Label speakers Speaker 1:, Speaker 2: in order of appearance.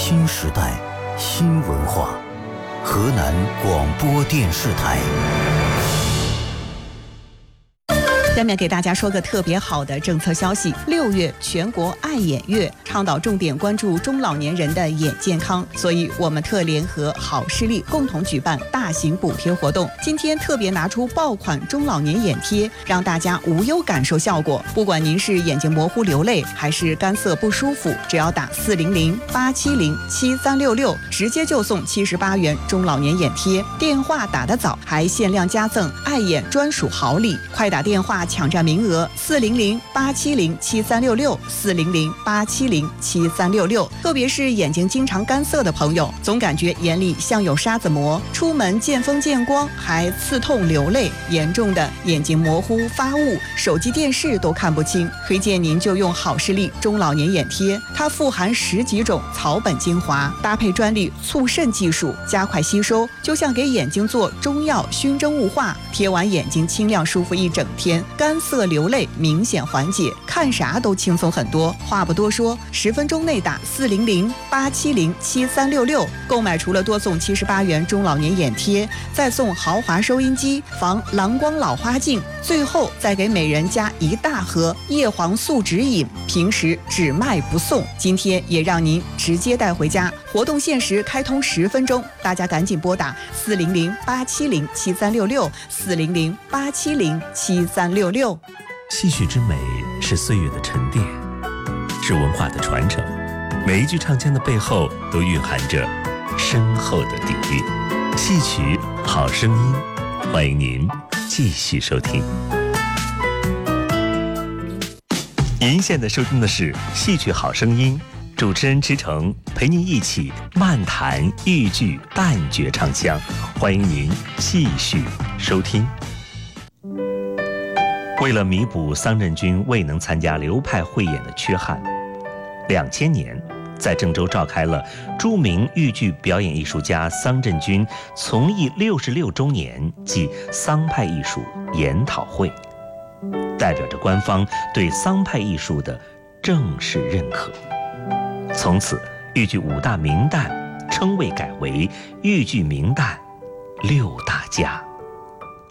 Speaker 1: 新时代新文化，河南广播电视台。
Speaker 2: 下面给大家说个特别好的政策消息：6月全国爱眼月，倡导重点关注中老年人的眼健康，所以我们特联合好视力共同举办大型补贴活动。今天特别拿出爆款中老年眼贴，让大家无忧感受效果。不管您是眼睛模糊流泪，还是干涩不舒服，只要打400-870-7366，直接就送78元中老年眼贴。电话打得早，还限量加赠爱眼专属好礼，快打电话抢占名额，400-870-7366，400-870-7366。特别是眼睛经常干涩的朋友，总感觉眼里像有沙子膜，出门见风见光还刺痛流泪，严重的眼睛模糊发雾，手机电视都看不清，推荐您就用好视力中老年眼贴，它富含10几种草本精华，搭配专利促渗技术，加快吸收，就像给眼睛做中药熏蒸雾化，贴完眼睛清亮舒服一整天，干涩流泪明显缓解，看啥都轻松很多。话不多说，10分钟内打400-870-7366，购买除了多送78元中老年眼贴，再送豪华收音机、防蓝光老花镜，最后再给每人加1大盒叶黄素指引，平时只卖不送，今天也让您直接带回家。活动限时开通10分钟，大家赶紧拨打400-870-7366，400-870-7366。
Speaker 3: 戏曲之美是岁月的沉淀，是文化的传承，每一句唱腔的背后都蕴含着深厚的底蕴。戏曲好声音，欢迎您继续收听。您现在收听的是戏曲好声音，主持人池诚陪您一起漫谈豫剧旦角唱腔，欢迎您继续收听。为了弥补桑轸军未能参加流派汇演的缺憾，2000年在郑州召开了著名豫剧表演艺术家桑轸军从艺66周年暨桑派艺术研讨会，代表着官方对桑派艺术的正式认可。从此，豫剧5大名旦称谓改为豫剧名旦6大家。